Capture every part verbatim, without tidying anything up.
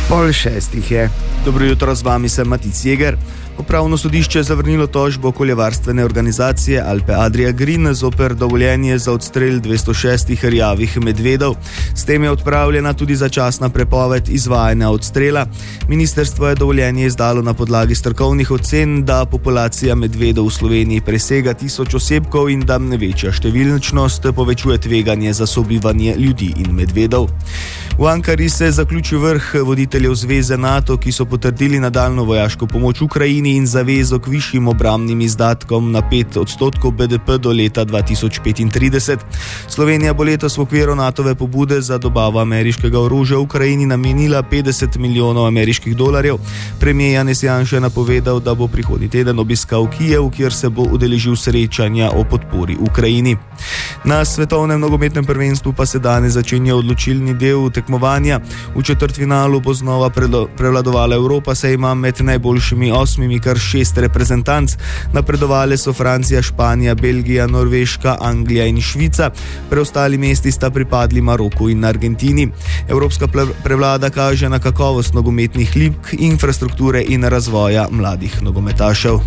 Pol šestih je. Dobro jutro, z vami sem Matic Jeger. Upravno sodišče je zavrnilo tožbo okoljevarstvene organizacije Alpe Adria Green zoper dovoljenje za odstrel dvesto šest rjavih medvedov. S tem je odpravljena tudi začasna prepoved izvajanja odstrela. Ministrstvo je dovoljenje izdalo na podlagi strokovnih ocen, da populacija medvedov v Sloveniji presega tisoč osebkov in da večja številčnost povečuje tveganje za sobivanje ljudi in medvedov. V Ankari se je zaključil vrh voditeljev Zveze NATO, ki so potrdili nadaljnjo vojaško pomoč Ukrajini in zavezo k višjim obrambnim izdatkom na pet odstotkov B D P do leta dva tisoč petintrideset. Slovenija bo letos v okviru NATove pobude za dobavo ameriškega orožja v Ukrajini namenila petdeset milijonov ameriških dolarjev. Premijer Janez Janša je napovedal, da bo prihodnji teden obiskal Kijev, kjer se bo udeležil srečanja o podpori Ukrajini. Na svetovnem nogometnem prvenstvu pa se danes začenja odločilni del tekmovanja. V četrtfinalu bo znova prevladovala Evropa, saj ima med najboljšimi osmimi kar šest reprezentanc. Napredovale so Francija, Španija, Belgija, Norveška, Anglija in Švica. Preostali mesti sta pripadli Maroku in Argentini. Evropska prevlada kaže na kakovost nogometnih lig, infrastrukture in razvoja mladih nogometašev.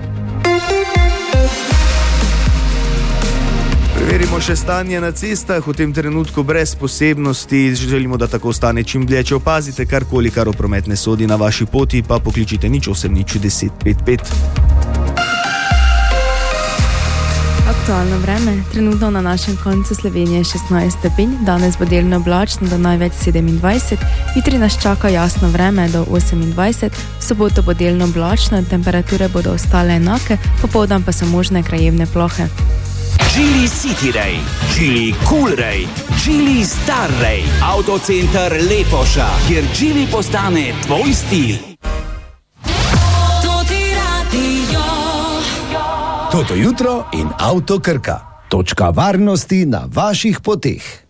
Preverimo še stanje na cestah, v tem trenutku brez posebnosti. Želimo, da tako ostane čim dlje. Če opazite karkoli, kar v promet ne sodi na vaši poti, pa pokličite nič osem nič deset pet pet. Aktualno vreme. Trenutno na našem koncu Slovenije šestnajst stopinj, danes bo delno oblačno do največ sedemindvajset, jutri nas čaka jasno vreme do osemindvajset, v soboto bo delno oblačno, temperature bodo ostale enake, popoldan pa so možne krajevne plohe. Geely City Ray, Geely Cool Ray, Geely Star Ray, Autocenter Lepoša, kjer Geely postane tvoj stil. Toto jutro in Avto Krka. Točka varnosti na vaših poteh.